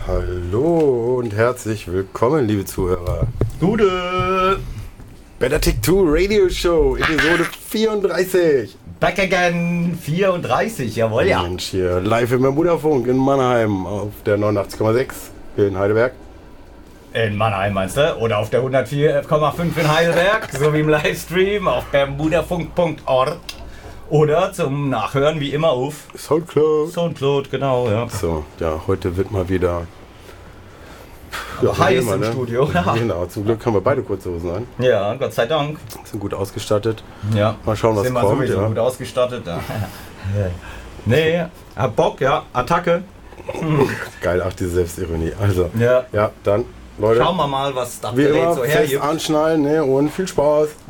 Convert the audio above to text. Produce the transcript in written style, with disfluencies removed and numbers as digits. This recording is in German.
Hallo und herzlich willkommen, liebe Zuhörer. Gute! Better Take Two Radio Show, Episode 34. Back again, 34, jawohl, ja. Mensch, hier live im Bermuda-Funk in Mannheim auf der 89,6 in Heidelberg. In Mannheim meinst du? Oder auf der 104,5 in Heidelberg, sowie im Livestream auf bermudafunk.org. Oder zum Nachhören wie immer auf Soundcloud, genau, ja. So, ja, heute wird mal wieder heiß immer, im Studio. Ja. Genau, zum Glück haben wir beide kurze Hosen an. Ja, Gott sei Dank. Sind gut ausgestattet. Ja. Mal schauen, was sind kommt. Sind wir sowieso gut ausgestattet. Ja. Nee, hab Bock, ja. Attacke. Geil, auch diese Selbstironie. Also, ja, dann, Leute. Schauen wir mal, was das Wie immer, so fest hergibt. anschnallen, ne, und viel Spaß.